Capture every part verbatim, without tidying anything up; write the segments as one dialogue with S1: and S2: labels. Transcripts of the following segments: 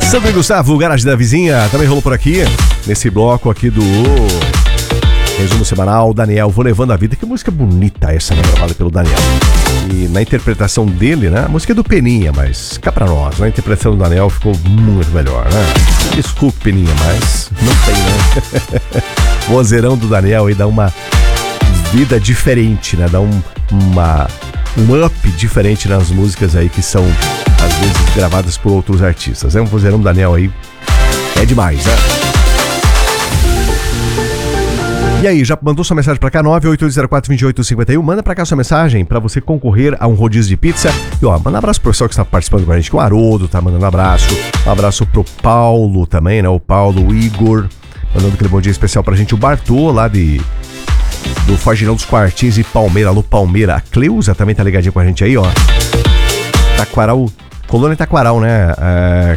S1: Sandro e Gustavo, Garagem da Vizinha, também rolou por aqui, nesse bloco aqui do resumo semanal. Daniel, Vou Levando a Vida. Que música bonita essa, né, gravada pelo Daniel. E na interpretação dele, né, a música é do Peninha, mas cá pra nós, na interpretação do Daniel ficou muito melhor, né? Desculpe, Peninha, mas não tem, né? O vozeirão do Daniel aí dá uma vida diferente, né? Dá um, uma, um up diferente nas músicas aí que são, às vezes, gravadas por outros artistas. É um vozeirão do Daniel aí, é demais, né? E aí, já mandou sua mensagem pra cá? nove oito oito zero quatro, dois oito cinco um. Manda pra cá sua mensagem pra você concorrer a um rodízio de pizza. E ó, manda um abraço pro pessoal que está participando com a gente, que o Haroldo tá mandando um abraço. Um abraço pro Paulo também, né? O Paulo, o Igor, mandando aquele bom dia especial pra gente. O Bartô, lá de... do Fagirão dos Quartins e Palmeira, alô Palmeira. A Cleusa também tá ligadinha com a gente aí, ó. Taquaral, Colônia Taquaral, né? É...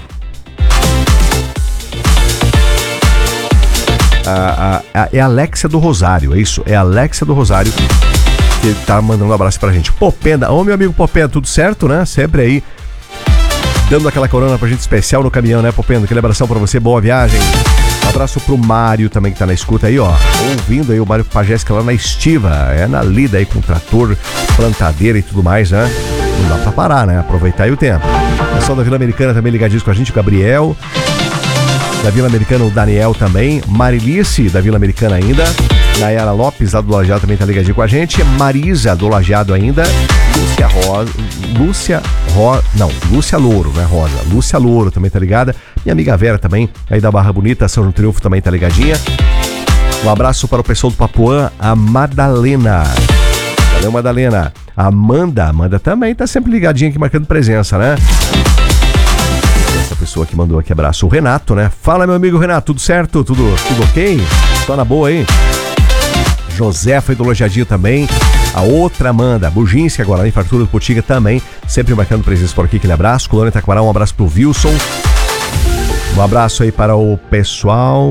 S1: A, a, a, é a Alexia do Rosário, é isso? É a Alexia do Rosário que tá mandando um abraço pra gente. Popenda, ô meu amigo Popenda, tudo certo, né? Sempre aí dando aquela corona pra gente especial no caminhão, né, Popenda? Aquele abração pra você, boa viagem. Um abraço pro Mário também que tá na escuta aí, ó. Ouvindo aí o Mário Pajésca lá na estiva, é na lida aí com trator, plantadeira e tudo mais, né? Não dá pra parar, né? Aproveitar aí o tempo. O pessoal da Vila Americana também ligadinhos com a gente, o Gabriel. Da Vila Americana, o Daniel também. Marilice, da Vila Americana ainda. Nayara Lopes, lá do Lajeado, também tá ligadinho com a gente. Marisa, do Lajeado ainda. Lúcia Rosa. Lúcia Rosa. Não, Lúcia Louro, não é Rosa. Lúcia Louro também tá ligada. Minha amiga Vera também, aí da Barra Bonita, São João do Triunfo, também tá ligadinha. Um abraço para o pessoal do Papuã, a Madalena. Valeu, Madalena. A Amanda, Amanda também tá sempre ligadinha aqui, marcando presença, né? Essa pessoa que mandou aqui abraço, o Renato, né? Fala, meu amigo Renato, tudo certo? Tudo, tudo ok? Só na boa aí? Josefa e do Lojadinho também. A outra Amanda, Buginski agora, em Fartura do Potiga também, sempre marcando presença por aqui, aquele abraço. Colônia Taquaral, um abraço pro Wilson. Um abraço aí para o pessoal...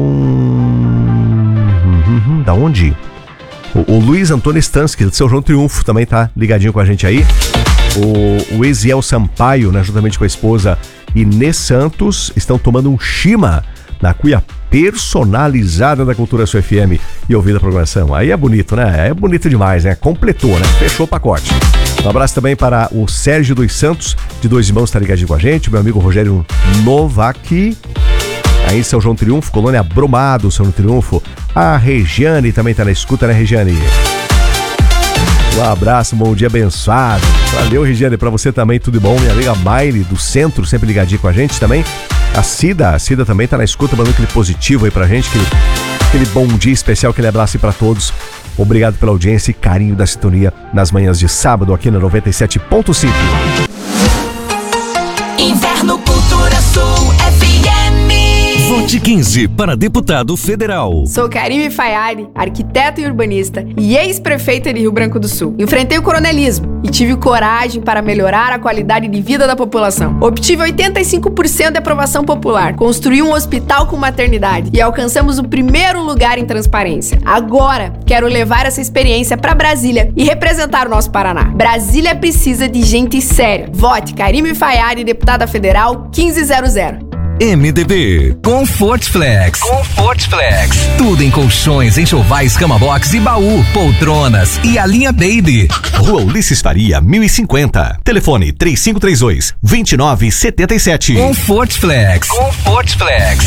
S1: Uhum, da onde? O, o Luiz Antônio Stansky, de São João do Triunfo, também tá ligadinho com a gente aí. O, o Eziel Sampaio, né, juntamente com a esposa Inês Santos, estão tomando um chima na cuia personalizada da Cultura Sul F M e ouvindo a programação. Aí é bonito, né? É bonito demais, né? Completou, né? Fechou o pacote. Um abraço também para o Sérgio dos Santos, de Dois Irmãos, tá ligadinho com a gente. Meu amigo Rogério Novak, aí em São João do Triunfo, Colônia Brumado, São João do Triunfo. A Regiane também tá na escuta, né, Regiane? Um abraço, bom dia abençoado. Valeu, Regiane, pra você também, tudo bom. Minha amiga Maile, do centro, sempre ligadinha com a gente também. A Cida, a Cida também tá na escuta, mandando aquele positivo aí pra gente, aquele, aquele bom dia especial, aquele abraço aí pra todos. Obrigado pela audiência e carinho da sintonia nas manhãs de sábado aqui na noventa e sete ponto cinco.
S2: Inverno Cultura Sul F M.
S3: Vote quinze para deputado federal.
S4: Sou Karime Fayari, arquiteta e urbanista e ex-prefeita de Rio Branco do Sul. Enfrentei o coronelismo e tive coragem para melhorar a qualidade de vida da população. Obtive oitenta e cinco por cento de aprovação popular, construí um hospital com maternidade e alcançamos o primeiro lugar em transparência. Agora, quero levar essa experiência para Brasília e representar o nosso Paraná. Brasília precisa de gente séria. Vote Karime Fayari, deputada federal quinze zero zero.
S3: M D B Comfort Flex. Comfort Flex. Tudo em colchões, enxovais, cama box e baú, poltronas e a linha Baby.
S5: Rua Ulisses Faria, mil e cinquenta. Telefone três cinco três dois, dois nove sete sete.
S3: Comfort Flex. Comfort Flex.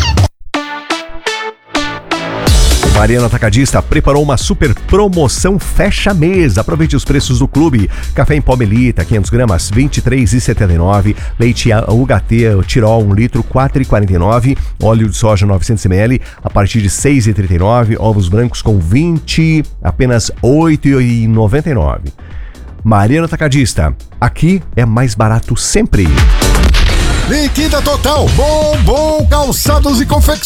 S1: Mariana Atacadista preparou uma super promoção fecha mês. Aproveite os preços do clube. Café em pó Melita, quinhentos gramas, vinte e três reais e setenta e nove centavos. Leite U H T Tirol, um litro, quatro reais e quarenta e nove centavos. Óleo de soja, novecentos mililitros, a partir de seis reais e trinta e nove centavos. Ovos brancos com vinte, apenas oito reais e noventa e nove centavos. Mariana Atacadista, aqui é mais barato sempre.
S6: Liquida Total, Bombom Calçados e Confecções.